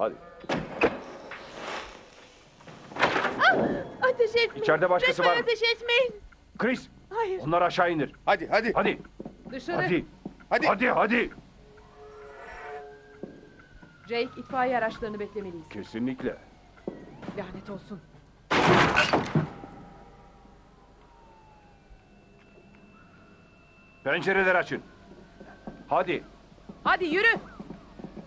Hadi. Ateş etmeyin. İçeride başkası Lütfen var mı? ateş etmeyin. Chris, Hayır. onları aşağı indir. Hadi hadi. Hadi. Dışarı. Hadi. Hadi. Hadi hadi. Jake, itfaiye araçlarını beklemeliyiz. Kesinlikle. Lanet olsun. Pencereleri açın. Hadi. Hadi yürü.